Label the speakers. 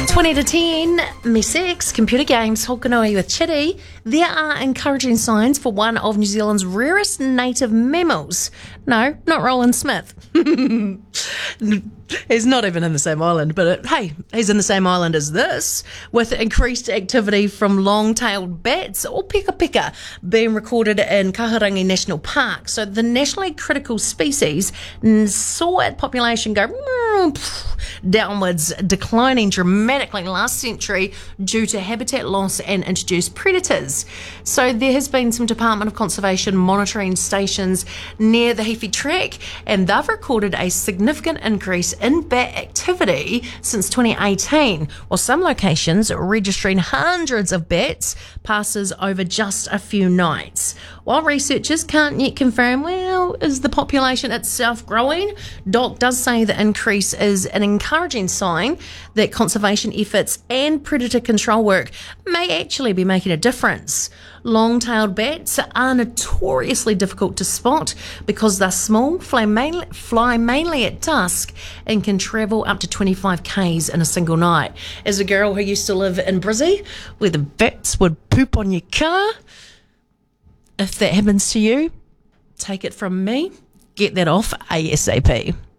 Speaker 1: 20 to 10, Me 6, computer games, Hokanui with Chitty. There are encouraging signs for one of New Zealand's rarest native mammals. No, not Roland Smith. He's not even in the same island, but hey, he's in the same island as this, with increased activity from long-tailed bats or peka being recorded in Kahurangi National Park. So the nationally critical species saw its population go downwards, declining dramatically last century due to habitat loss and introduced predators. So there has been some Department of Conservation monitoring stations near the Heaphy Track, and they've recorded a significant increase in bat activity since 2018, while some locations registering hundreds of bats passes over just a few nights. While researchers can't yet confirm, well, is the population itself growing? DOC does say the increase is an encouraging sign that conservation efforts and predator control work may actually be making a difference. Long-tailed bats are notoriously difficult to spot because they're small, fly mainly at dusk, and can travel up to 25 k's in a single night. As a girl who used to live in Brizzy, where the bats would poop on your car, if that happens to you, take it from me, get that off ASAP.